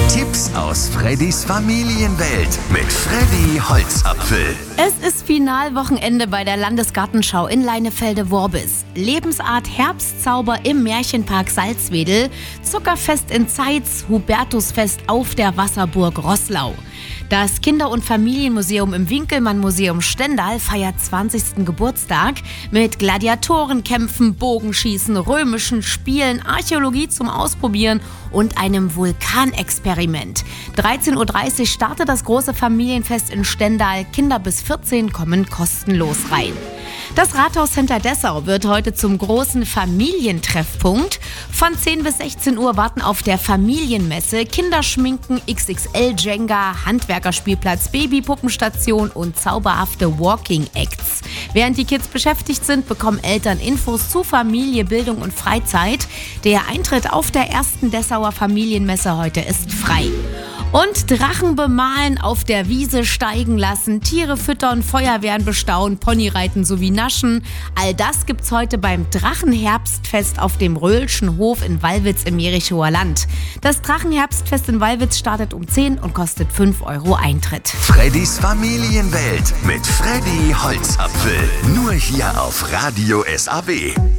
Tipps aus Freddys Familienwelt mit Freddy Holzapfel. Es ist Finalwochenende bei der Landesgartenschau in Leinefelde-Worbis. Lebensart Herbstzauber im Märchenpark Salzwedel, Zuckerfest in Zeitz, Hubertusfest auf der Wasserburg Roßlau. Das Kinder- und Familienmuseum im Winkelmann-Museum Stendal feiert 20. Geburtstag mit Gladiatorenkämpfen, Bogenschießen, römischen Spielen, Archäologie zum Ausprobieren und einem Vulkanexperiment. 13:30 Uhr startet das große Familienfest in Stendal. Kinder bis 14 kommen kostenlos rein. Das Rathauscenter Dessau wird heute zum großen Familientreffpunkt. Von 10 bis 16 Uhr warten auf der Familienmesse Kinderschminken, XXL-Jenga, Handwerkerspielplatz, Babypuppenstation und zauberhafte Walking-Acts. Während die Kids beschäftigt sind, bekommen Eltern Infos zu Familie, Bildung und Freizeit. Der Eintritt auf der ersten Dessauer Familienmesse heute ist frei. Und Drachen bemalen, auf der Wiese steigen lassen, Tiere füttern, Feuerwehren bestaunen, Ponyreiten sowie naschen. All das gibt's heute beim Drachenherbstfest auf dem Röhlschen Hof in Wallwitz im Jerichower Land. Das Drachenherbstfest in Wallwitz startet um 10 und kostet 5 € Eintritt. Freddys Familienwelt mit Freddy Holzapfel. Nur hier auf Radio SAW.